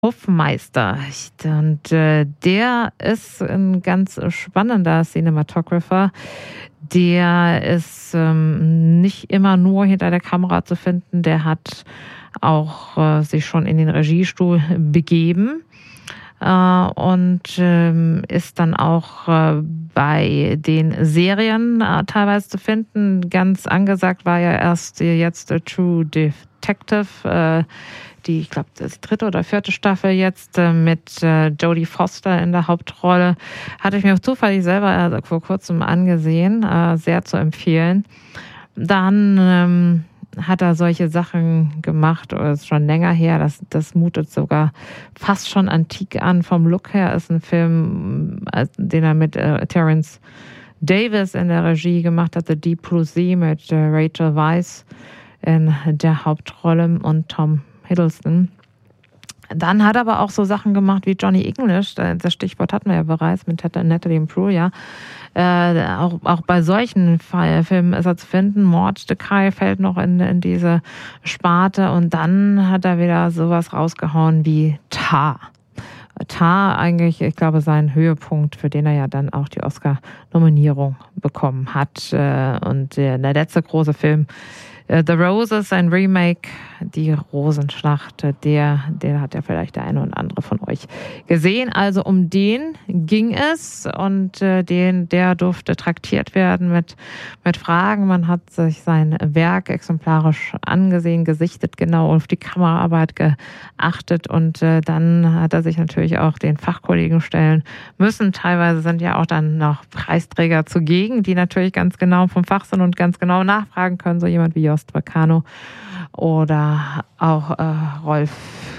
Hofmeister. Und der ist ein ganz spannender Cinematographer. Der ist nicht immer nur hinter der Kamera zu finden. Der hat auch sich schon in den Regiestuhl begeben und ist dann auch bei den Serien teilweise zu finden. Ganz angesagt war ja erst jetzt True Detective, ich glaube, das ist die 3. oder 4. Staffel jetzt mit Jodie Foster in der Hauptrolle. Hatte ich mir zufällig selber vor kurzem angesehen, sehr zu empfehlen. Dann hat er solche Sachen gemacht, oder ist schon länger her, das mutet sogar fast schon antik an. Vom Look her ist ein Film, den er mit Terence Davis in der Regie gemacht hat, The Deep Blue Sea mit Rachel Weisz in der Hauptrolle und Tom Hiddleston. Dann hat er aber auch so Sachen gemacht wie Johnny English, das Stichwort hatten wir ja bereits mit Natalie Imbruglia. Auch bei solchen Filmen ist er zu finden. Mordstücke fällt noch in diese Sparte. Und dann hat er wieder sowas rausgehauen wie Tar. Tar eigentlich, ich glaube, sein Höhepunkt, für den er ja dann auch die Oscar-Nominierung bekommen hat. Und der letzte große Film, The Roses, ein Remake, die Rosenschlacht, der hat ja vielleicht der eine oder andere von euch gesehen. Also um den ging es und der durfte traktiert werden mit Fragen. Man hat sich sein Werk exemplarisch angesehen, gesichtet, genau auf die Kameraarbeit geachtet und dann hat er sich natürlich auch den Fachkollegen stellen müssen. Teilweise sind ja auch dann noch Preisträger zugegen, die natürlich ganz genau vom Fach sind und ganz genau nachfragen können, so jemand wie Jost Vacano oder auch Rolf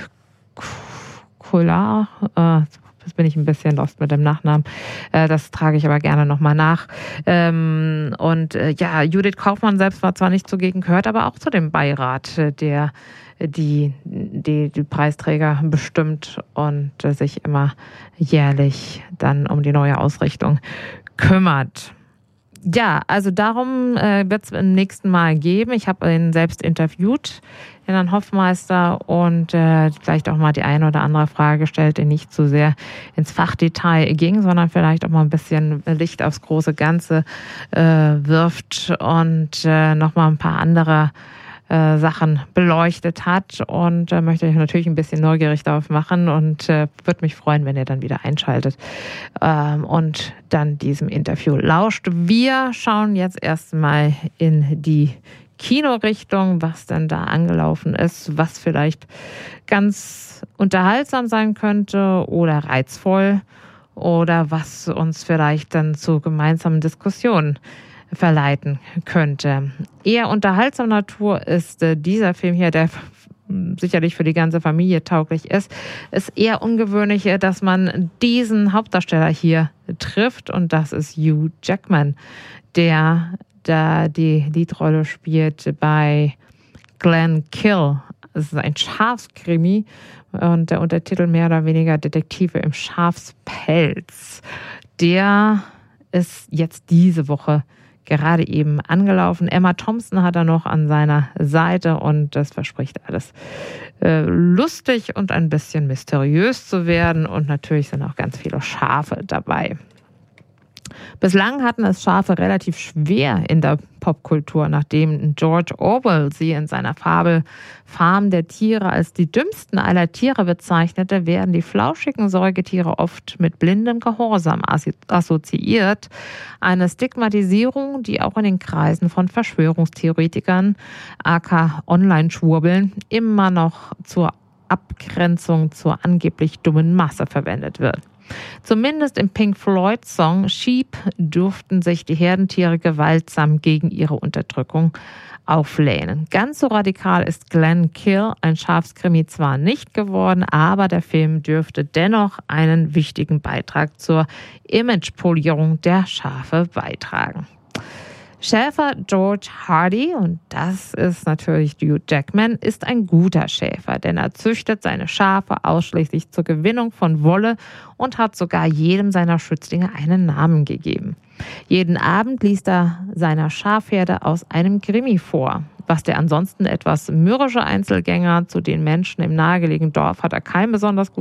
Kuller. Jetzt bin ich ein bisschen lost mit dem Nachnamen. Das trage ich aber gerne nochmal nach. Judith Kaufmann selbst war zwar nicht zugegen, gehört aber auch zu dem Beirat, der die Preisträger bestimmt und sich immer jährlich dann um die neue Ausrichtung kümmert. Ja, also darum wird es beim nächsten Mal geben. Ich habe ihn selbst interviewt, den Herrn Hofmeister, und vielleicht auch mal die eine oder andere Frage gestellt, die nicht so sehr ins Fachdetail ging, sondern vielleicht auch mal ein bisschen Licht aufs große Ganze wirft und noch mal ein paar andere Sachen beleuchtet hat und möchte euch natürlich ein bisschen neugierig darauf machen und würde mich freuen, wenn ihr dann wieder einschaltet und dann diesem Interview lauscht. Wir schauen jetzt erstmal in die Kinorichtung, was denn da angelaufen ist, was vielleicht ganz unterhaltsam sein könnte oder reizvoll oder was uns vielleicht dann zu gemeinsamen Diskussionen verleiten könnte. Eher unterhaltsamer Natur ist dieser Film hier, der sicherlich für die ganze Familie tauglich ist. Ist eher ungewöhnlich, dass man diesen Hauptdarsteller hier trifft, und das ist Hugh Jackman, der da die Leadrolle spielt bei Glenn Kill. Es ist ein Schafskrimi und der Untertitel mehr oder weniger Detektive im Schafspelz. Der ist jetzt diese Woche gerade eben angelaufen. Emma Thompson hat er noch an seiner Seite und das verspricht alles lustig und ein bisschen mysteriös zu werden, und natürlich sind auch ganz viele Schafe dabei. Bislang hatten es Schafe relativ schwer in der Popkultur, nachdem George Orwell sie in seiner Fabel Farm der Tiere als die dümmsten aller Tiere bezeichnete, werden die flauschigen Säugetiere oft mit blindem Gehorsam assoziiert. Eine Stigmatisierung, die auch in den Kreisen von Verschwörungstheoretikern, aka Online-Schwurbeln, immer noch zur Abgrenzung zur angeblich dummen Masse verwendet wird. Zumindest im Pink Floyd-Song Sheep durften sich die Herdentiere gewaltsam gegen ihre Unterdrückung auflehnen. Ganz so radikal ist Glenn Kill, ein Schafskrimi, zwar nicht geworden, aber der Film dürfte dennoch einen wichtigen Beitrag zur Imagepolierung der Schafe beitragen. Schäfer George Hardy, und das ist natürlich Hugh Jackman, ist ein guter Schäfer, denn er züchtet seine Schafe ausschließlich zur Gewinnung von Wolle und hat sogar jedem seiner Schützlinge einen Namen gegeben. Jeden Abend liest er seiner Schafherde aus einem Krimi vor. Was der ansonsten etwas mürrische Einzelgänger zu den Menschen im nahegelegenen Dorf hat er kein besonders